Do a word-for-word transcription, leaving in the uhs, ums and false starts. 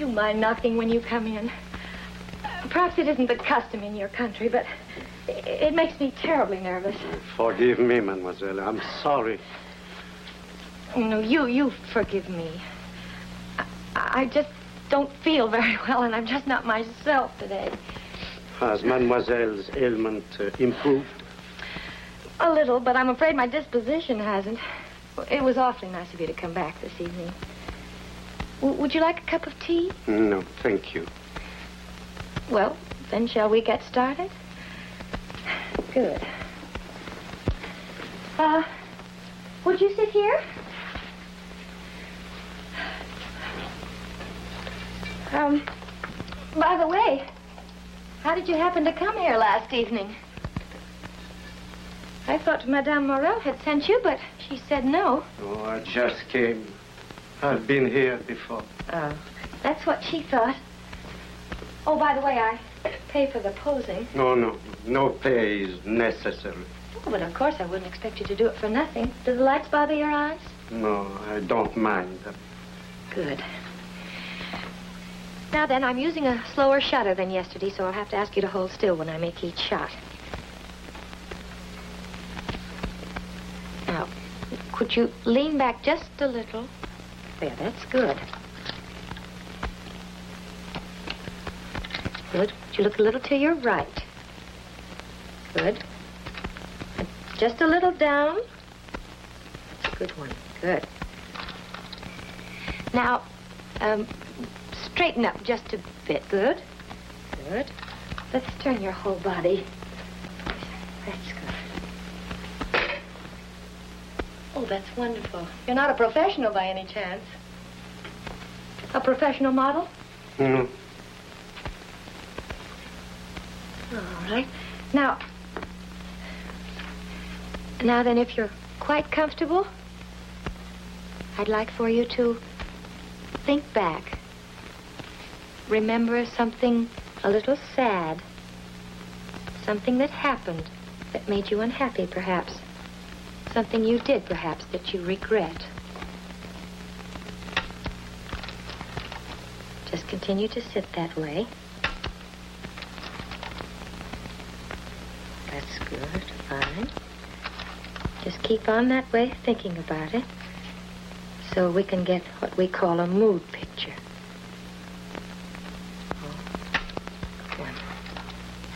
you mind knocking when you come in? Perhaps it isn't the custom in your country, but it makes me terribly nervous. Forgive me, mademoiselle. I'm sorry. No, you, you forgive me. I, I just don't feel very well, and I'm just not myself today. Has mademoiselle's ailment uh, improved? A little, but I'm afraid my disposition hasn't. It was awfully nice of you to come back this evening. W- would you like a cup of tea? No, thank you. Well, then shall we get started? Good. Uh, would you sit here? Um, by the way, how did you happen to come here last evening? I thought Madame Morel had sent you, but she said no. Oh, I just came. I've been here before. Oh, that's what she thought. Oh, by the way, I pay for the posing. No, no. No pay is necessary. Oh, but of course I wouldn't expect you to do it for nothing. Do the lights bother your eyes? No, I don't mind them. Good. Now then, I'm using a slower shutter than yesterday, so I'll have to ask you to hold still when I make each shot. Now, could you lean back just a little? There, that's good. Good. Would you look a little to your right? Good. And just a little down. That's a good one. Good. Now, um, straighten up just a bit. Good. Good. Let's turn your whole body. That's good. Oh, that's wonderful. You're not a professional by any chance? A professional model? No. All right. Now, now then, if you're quite comfortable, I'd like for you to think back. Remember something a little sad. Something that happened that made you unhappy, perhaps. Something you did, perhaps, that you regret. Just continue to sit that way. That's good. Fine. Just keep on that way, thinking about it, so we can get what we call a mood picture.